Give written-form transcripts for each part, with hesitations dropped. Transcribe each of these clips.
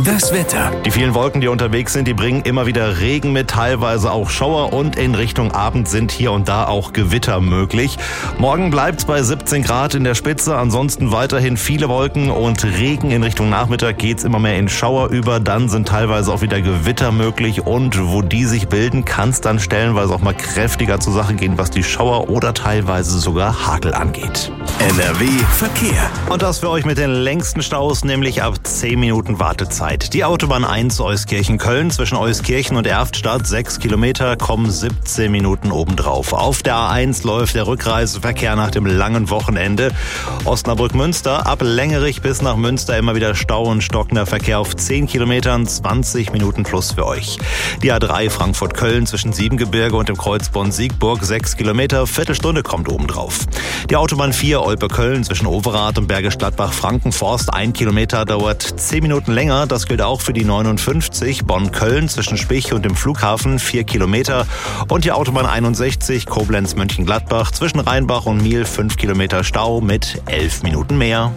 Das Wetter. Die vielen Wolken, die unterwegs sind, die bringen immer wieder Regen mit, teilweise auch Schauer und in Richtung Abend sind hier und da auch Gewitter möglich. Morgen bleibt's bei 17 Grad in der Spitze, ansonsten weiterhin viele Wolken und Regen. In Richtung Nachmittag geht's immer mehr in Schauer über, dann sind teilweise auch wieder Gewitter möglich und wo die sich bilden, kann's dann stellenweise auch mal kräftiger zur Sache gehen, was die Schauer oder teilweise sogar Hagel angeht. NRW Verkehr. Und das für euch mit den längsten Staus, nämlich ab 10 Minuten Wartezeit. Die Autobahn 1 Euskirchen-Köln zwischen Euskirchen und Erftstadt 6 Kilometer, kommen 17 Minuten obendrauf. Auf der A1 läuft der Rückreiseverkehr nach dem langen Wochenende. Osnabrück-Münster, ab Längerich bis nach Münster immer wieder Stau und stockender Verkehr auf 10 Kilometern, 20 Minuten plus für euch. Die A3 Frankfurt-Köln zwischen Siebengebirge und dem Kreuz Bonn-Siegburg 6 Kilometer, Viertelstunde kommt obendrauf. Die Autobahn 4 Olpe-Köln zwischen Overath und Bergisch Gladbach-Frankenforst 1 Kilometer, dauert 10 Minuten länger. Das gilt auch für die 59 Bonn-Köln zwischen Spich und dem Flughafen 4 Kilometer. Und die Autobahn 61 Koblenz-Mönchengladbach zwischen Rheinbach und Miel 5 Kilometer Stau mit 11 Minuten mehr.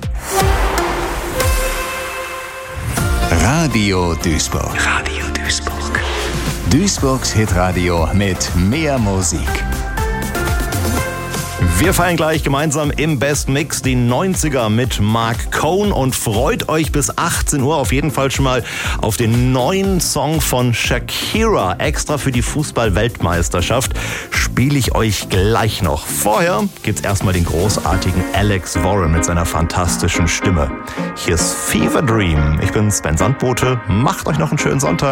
Radio Duisburg. Radio Duisburg. Duisburgs Hitradio mit mehr Musik. Wir feiern gleich gemeinsam im Best Mix die 90er mit Mark Cohn und freut euch bis 18 Uhr auf jeden Fall schon mal auf den neuen Song von Shakira. Extra für die Fußball-Weltmeisterschaft spiele ich euch gleich noch. Vorher gibt's erstmal den großartigen Alex Warren mit seiner fantastischen Stimme. Hier ist Fever Dream. Ich bin Sven Sandbote. Macht euch noch einen schönen Sonntag.